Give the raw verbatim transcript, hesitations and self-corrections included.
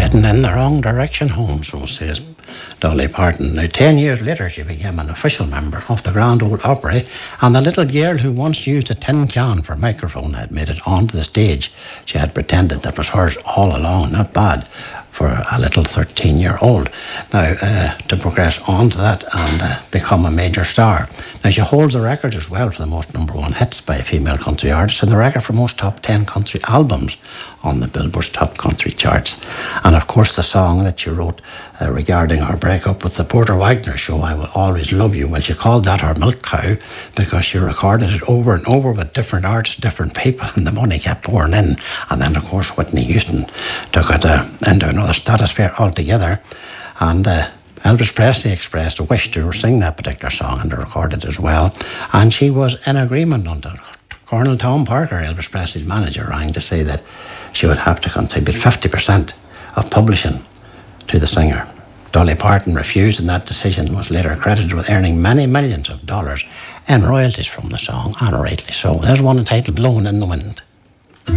heading in the wrong direction home, so says Dolly Parton. Now, ten years later, she became an official member of the Grand Ole Opry, and the little girl who once used a tin can for a microphone had made it onto the stage. She had pretended that was hers all along. Not bad for a little thirteen-year-old. Now, uh, to progress on to that and uh, become a major star. Now, she holds the record as well for the most number one hits by a female country artist, and the record for most top ten country albums on the Billboard's top country charts. And of course, the song that she wrote uh, regarding her breakup with the Porter Wagner show, I Will Always Love You, well, she called that her milk cow because she recorded it over and over with different artists, different people, and the money kept pouring in. And then, of course, Whitney Houston took it uh, into another stratosphere altogether. And uh, Elvis Presley expressed a wish to sing that particular song and to record it as well. And she was in agreement until Colonel Tom Parker, Elvis Presley's manager, rang to say that she would have to contribute fifty percent of publishing to the singer. Dolly Parton refused, and that decision was later credited with earning many millions of dollars in royalties from the song, and rightly so. There's one entitled Blowing in the Wind.